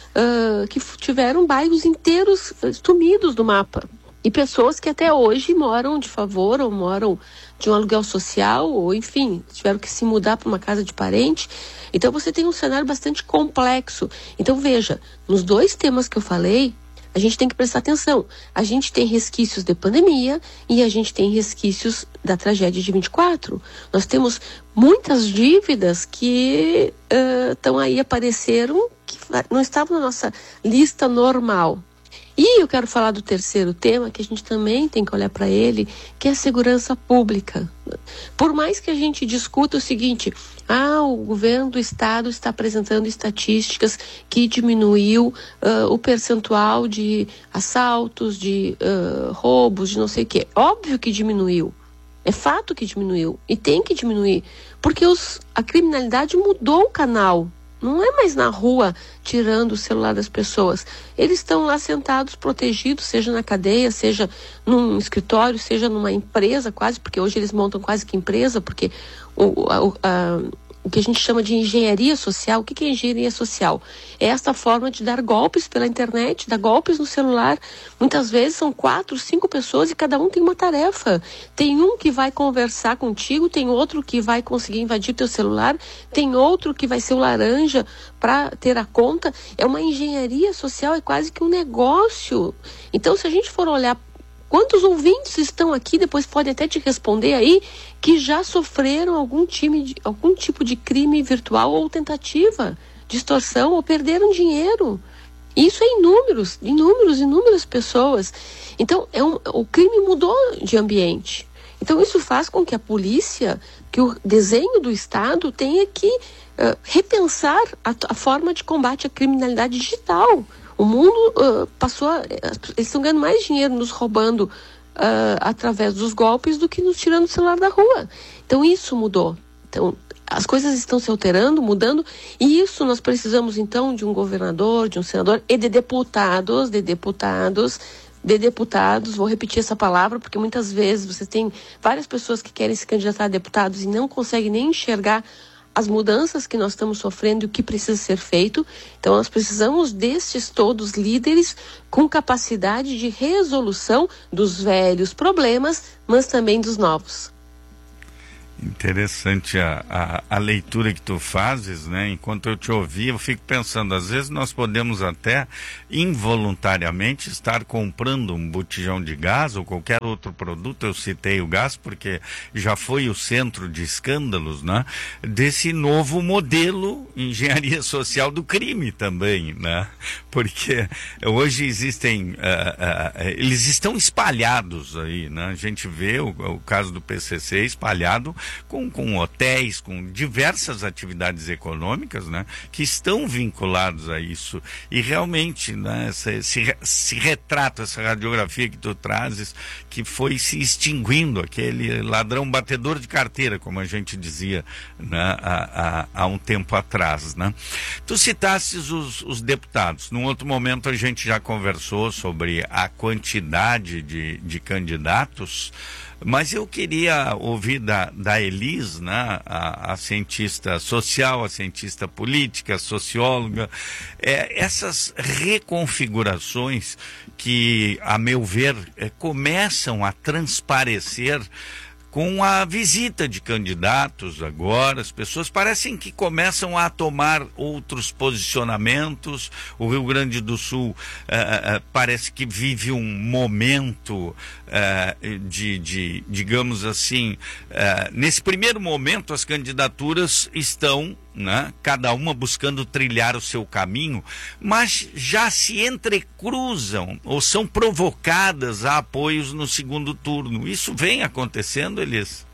Uh, que tiveram bairros inteiros sumidos do mapa. E pessoas que até hoje moram de favor ou moram de um aluguel social ou, enfim, tiveram que se mudar para uma casa de parente. Então, você tem um cenário bastante complexo. Então, veja, nos dois temas que eu falei, a gente tem que prestar atenção. A gente tem resquícios de pandemia e a gente tem resquícios da tragédia de vinte e quatro. Nós temos muitas dívidas que estão uh, aí, apareceram, que não estavam na nossa lista normal. E eu quero falar do terceiro tema, que a gente também tem que olhar para ele, que é a segurança pública. Por mais que a gente discuta o seguinte, ah, o governo do estado está apresentando estatísticas que diminuiu uh, o percentual de assaltos, de uh, roubos, de não sei o quê. Óbvio que diminuiu. É fato que diminuiu. E tem que diminuir. Porque os, a criminalidade mudou o canal. Não é mais na rua tirando o celular das pessoas. Eles estão lá sentados, protegidos, seja na cadeia, seja num escritório, seja numa empresa quase, porque hoje eles montam quase que empresa, porque o, a, a, o que a gente chama de engenharia social. O que é engenharia social? É esta forma de dar golpes pela internet, dar golpes no celular. Muitas vezes são quatro, cinco pessoas e cada um tem uma tarefa. Tem um que vai conversar contigo, tem outro que vai conseguir invadir teu celular, tem outro que vai ser o laranja para ter a conta. É uma engenharia social, é quase que um negócio. Então, se a gente for olhar quantos ouvintes estão aqui, depois podem até te responder aí, que já sofreram algum, time de, algum tipo de crime virtual ou tentativa de extorsão ou perderam dinheiro. Isso é inúmeros, inúmeros, inúmeras pessoas. Então, é um, o crime mudou de ambiente. Então, isso faz com que a polícia, que o desenho do Estado tenha que uh, repensar a, a forma de combate à criminalidade digital. O mundo uh, passou a, eles estão ganhando mais dinheiro nos roubando uh, através dos golpes do que nos tirando o celular da rua. Então isso mudou. Então as coisas estão se alterando, mudando, e isso nós precisamos então de um governador, de um senador e de deputados, de deputados, de deputados, vou repetir essa palavra porque muitas vezes você tem várias pessoas que querem se candidatar a deputados e não conseguem nem enxergar as mudanças que nós estamos sofrendo e o que precisa ser feito. Então nós precisamos destes todos líderes com capacidade de resolução dos velhos problemas, mas também dos novos. Interessante a, a, a leitura que tu fazes, né? Enquanto eu te ouvi, eu fico pensando, às vezes nós podemos até involuntariamente estar comprando um botijão de gás ou qualquer outro produto. Eu citei o gás porque já foi o centro de escândalos, né? Desse novo modelo engenharia social do crime também, né? Porque hoje existem, uh, uh, eles estão espalhados aí, né? A gente vê o, o caso do P C C espalhado Com, com hotéis, com diversas atividades econômicas, né, que estão vinculados a isso. E realmente, né, esse, se, se retrata, essa radiografia que tu trazes, que foi se extinguindo, aquele ladrão batedor de carteira, como a gente dizia, né, há, há, há um tempo atrás. Né. Tu citasses os, os deputados. Num outro momento a gente já conversou sobre a quantidade de, de candidatos. Mas eu queria ouvir da, da Elis, né, a, a cientista social, a cientista política, a socióloga, é, essas reconfigurações que, a meu ver, é, começam a transparecer com a visita de candidatos agora. As pessoas parecem que começam a tomar outros posicionamentos. O Rio Grande do Sul eh, eh, parece que vive um momento eh, de, de, digamos assim, eh, nesse primeiro momento as candidaturas estão, né, cada uma buscando trilhar o seu caminho, mas já se entrecruzam ou são provocadas a apoios no segundo turno. Isso vem acontecendo, Elis?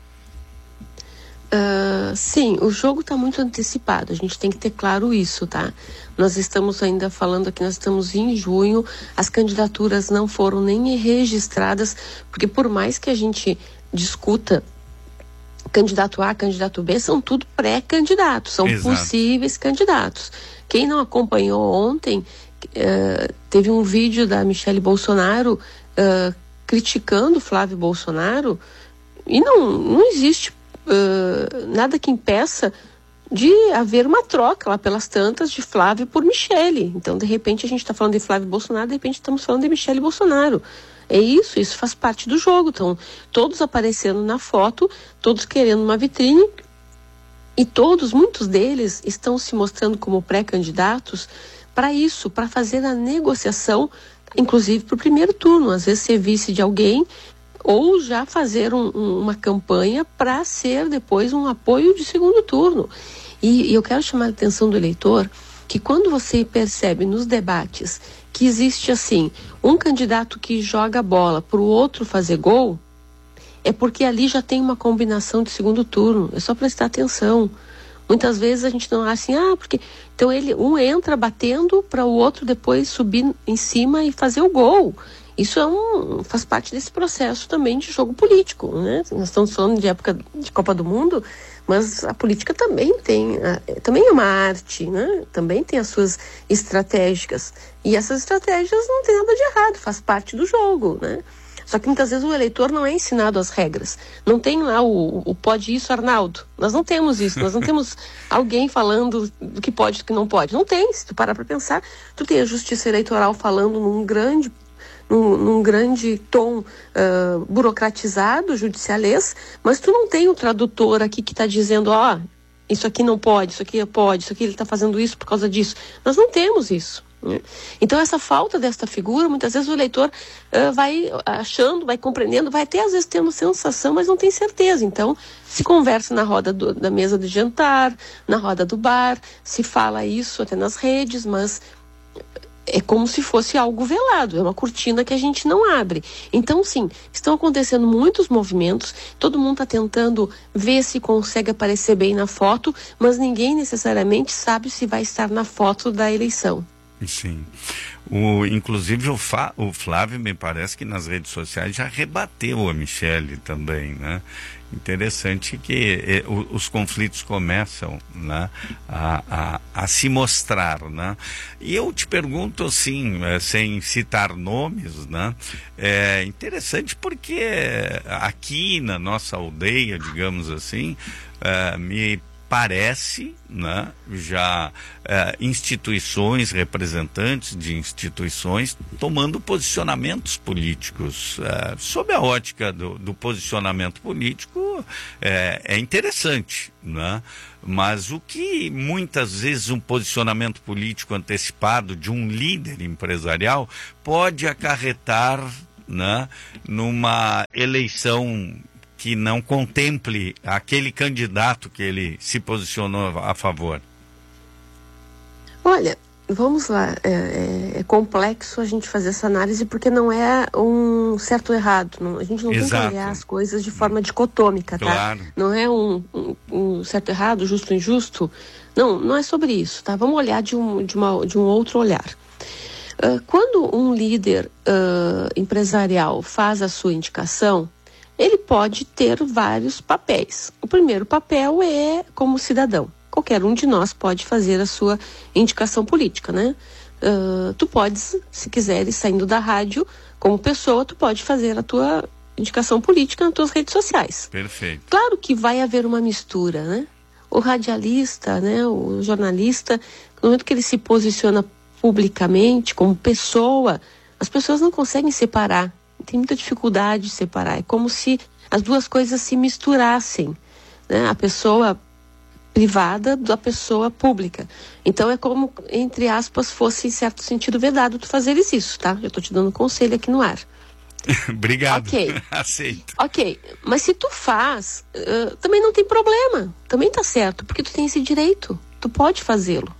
Uh, sim, o jogo está muito antecipado, a gente tem que ter claro isso, tá? Nós estamos ainda falando aqui, nós estamos em junho, as candidaturas não foram nem registradas, porque por mais que a gente discuta candidato A, candidato B, são tudo pré-candidatos, são Exato. Possíveis candidatos. Quem não acompanhou ontem, uh, teve um vídeo da Michele Bolsonaro uh, criticando Flávio Bolsonaro, e não, não existe uh, nada que impeça de haver uma troca lá pelas tantas de Flávio por Michele. Então, de repente, a gente está falando de Flávio Bolsonaro, de repente estamos falando de Michele Bolsonaro. É isso, isso faz parte do jogo. Então, todos aparecendo na foto, todos querendo uma vitrine, e todos, muitos deles, estão se mostrando como pré-candidatos para isso, para fazer a negociação, inclusive para o primeiro turno, às vezes ser vice de alguém, ou já fazer um, um, uma campanha para ser depois um apoio de segundo turno. E, e eu quero chamar a atenção do eleitor que quando você percebe nos debates que existe assim, um candidato que joga a bola para o outro fazer gol, é porque ali já tem uma combinação de segundo turno. É só prestar atenção. Muitas vezes a gente não acha assim, ah, porque então ele, um entra batendo para o outro depois subir em cima e fazer o gol. Isso é um, faz parte desse processo também de jogo político, né? Nós estamos falando de época de Copa do Mundo, mas a política também tem, também é uma arte, né? Também tem as suas estratégicas. E essas estratégias não tem nada de errado, faz parte do jogo, né? Só que muitas vezes o eleitor não é ensinado as regras. Não tem lá o, o pode isso, Arnaldo. Nós não temos isso, nós não temos alguém falando do que pode e do que não pode. Não tem, se tu parar para pensar, tu tem a justiça eleitoral falando num grande Num, num grande tom uh, burocratizado, judicialês, mas tu não tem o tradutor aqui que está dizendo, ó, oh, isso aqui não pode, isso aqui pode, isso aqui ele está fazendo isso por causa disso. Nós não temos isso, né? Então essa falta desta figura, muitas vezes o eleitor uh, vai achando, vai compreendendo, vai até às vezes tendo sensação, mas não tem certeza. Então se conversa na roda do, da mesa de jantar, na roda do bar, se fala isso até nas redes, mas é como se fosse algo velado, é uma cortina que a gente não abre. Então, sim, estão acontecendo muitos movimentos, todo mundo está tentando ver se consegue aparecer bem na foto, mas ninguém necessariamente sabe se vai estar na foto da eleição. Sim. O, inclusive o, Fa, o Flávio, me parece que nas redes sociais já rebateu a Michele também, né? Interessante que eh, os conflitos começam, né, a, a, a se mostrar, né? E eu te pergunto assim, eh, sem citar nomes, né? É interessante porque aqui na nossa aldeia, digamos assim, eh, me parece, né, já eh, instituições, representantes de instituições tomando posicionamentos políticos. Eh, sob a ótica do, do posicionamento político, eh, é interessante, né? Mas o que muitas vezes um posicionamento político antecipado de um líder empresarial pode acarretar, né, numa eleição que não contemple aquele candidato que ele se posicionou a favor? Olha, vamos lá, é, é, é complexo a gente fazer essa análise porque não é um certo ou errado, não, a gente não Exato. Tem que olhar as coisas de forma dicotômica, tá? Claro. Não é um, um, um certo ou errado, justo ou injusto, não, não é sobre isso, tá? Vamos olhar de um, de uma, de um outro olhar. Uh, quando um líder uh, empresarial faz a sua indicação, ele pode ter vários papéis. O primeiro papel é como cidadão. Qualquer um de nós pode fazer a sua indicação política, né? Uh, tu podes, se quiseres, saindo da rádio, como pessoa, tu pode fazer a tua indicação política nas tuas redes sociais. Perfeito. Claro que vai haver uma mistura, né? O radialista, né, o jornalista, no momento que ele se posiciona publicamente, como pessoa, as pessoas não conseguem separar. Tem muita dificuldade de separar. É como se as duas coisas se misturassem, né? A pessoa privada da pessoa pública. Então é como, entre aspas, fosse em certo sentido vedado tu fazeres isso, tá? Eu tô te dando um conselho aqui no ar. Obrigado. Ok. Aceito. Ok, mas se tu faz, uh, também não tem problema. Também tá certo, porque tu tem esse direito. Tu pode fazê-lo.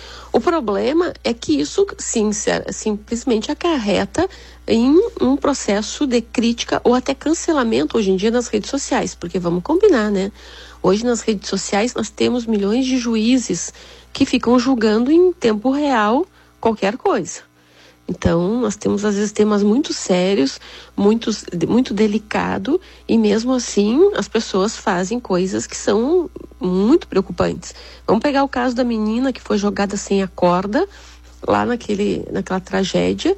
O problema é que isso sim, simplesmente acarreta em um processo de crítica ou até cancelamento hoje em dia nas redes sociais, porque vamos combinar, né? Hoje nas redes sociais nós temos milhões de juízes que ficam julgando em tempo real qualquer coisa. Então, nós temos, às vezes, temas muito sérios, muito, muito delicado, e mesmo assim, as pessoas fazem coisas que são muito preocupantes. Vamos pegar o caso da menina que foi jogada sem a corda, lá naquele, naquela tragédia,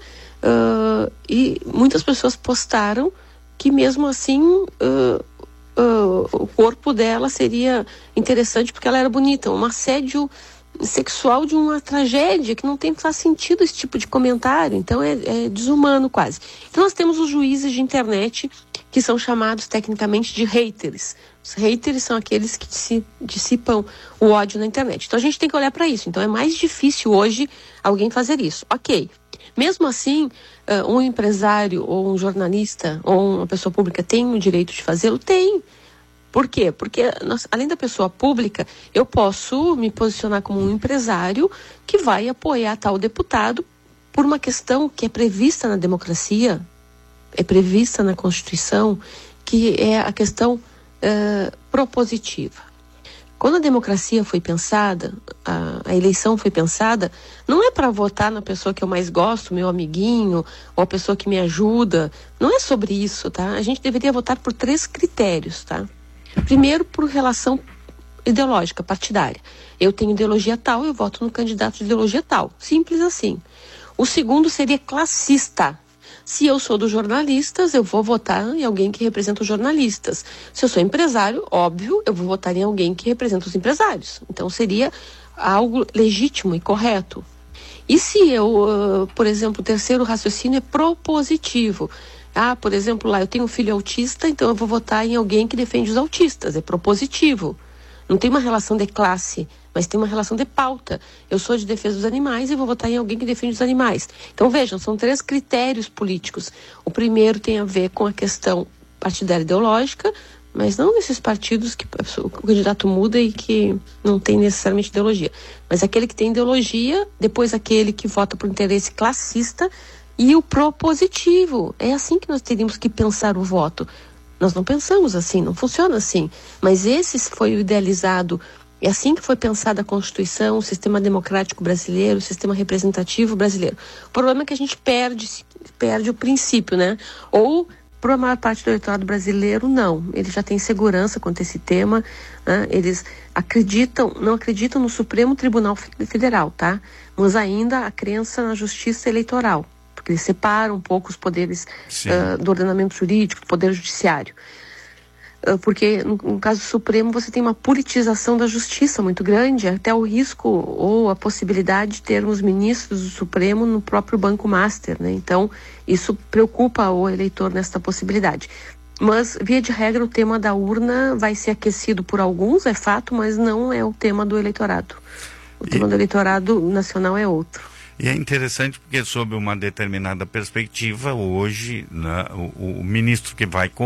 uh, e muitas pessoas postaram que, mesmo assim, uh, uh, o corpo dela seria interessante porque ela era bonita. Um assédio sexual de uma tragédia que não tem faz sentido esse tipo de comentário, então é, é desumano quase. Então nós temos os juízes de internet que são chamados tecnicamente de haters. Os haters são aqueles que se dissipam o ódio na internet. Então a gente tem que olhar para isso. Então é mais difícil hoje alguém fazer isso. Ok. Mesmo assim, uh, um empresário ou um jornalista ou uma pessoa pública tem o direito de fazê-lo? Tem. Por quê? Porque, nós, além da pessoa pública, eu posso me posicionar como um empresário que vai apoiar tal deputado por uma questão que é prevista na democracia, é prevista na Constituição, que é a questão uh, propositiva. Quando a democracia foi pensada, a, a eleição foi pensada, não é para votar na pessoa que eu mais gosto, meu amiguinho, ou a pessoa que me ajuda. Não é sobre isso, tá? A gente deveria votar por três critérios, tá? Primeiro, por relação ideológica, partidária. Eu tenho ideologia tal, eu voto no candidato de ideologia tal. Simples assim. O segundo seria classista. Se eu sou dos jornalistas, eu vou votar em alguém que representa os jornalistas. Se eu sou empresário, óbvio, eu vou votar em alguém que representa os empresários. Então seria algo legítimo e correto. E se eu, uh, por exemplo, o terceiro raciocínio é propositivo. Ah, por exemplo, lá eu tenho um filho autista, então eu vou votar em alguém que defende os autistas. É propositivo. Não tem uma relação de classe, mas tem uma relação de pauta. Eu sou de defesa dos animais e vou votar em alguém que defende os animais. Então vejam, são três critérios políticos. O primeiro tem a ver com a questão partidária ideológica, mas não nesses partidos que o candidato muda e que não tem necessariamente ideologia. Mas aquele que tem ideologia, depois aquele que vota por interesse classista, e o propositivo. É assim que nós teríamos que pensar o voto. Nós não pensamos assim, não funciona assim. Mas esse foi o idealizado. É assim que foi pensada a Constituição, o sistema democrático brasileiro, o sistema representativo brasileiro. O problema é que a gente perde, perde o princípio, né? Ou, para a maior parte do eleitorado brasileiro, não. Eles já têm segurança quanto a esse tema, né? Eles acreditam, não acreditam no Supremo Tribunal Federal, tá? Mas ainda a crença na justiça eleitoral. Porque eles separam um pouco os poderes uh, do ordenamento jurídico, do poder judiciário. Uh, porque, no, no caso do Supremo, você tem uma politização da justiça muito grande, até o risco ou a possibilidade de termos ministros do Supremo no próprio Banco Master, né? Então, isso preocupa o eleitor nesta possibilidade. Mas, via de regra, o tema da urna vai ser aquecido por alguns, é fato, mas não é o tema do eleitorado. O tema do eleitorado nacional é outro. E é interessante porque, sob uma determinada perspectiva, hoje, né, o, o ministro que vai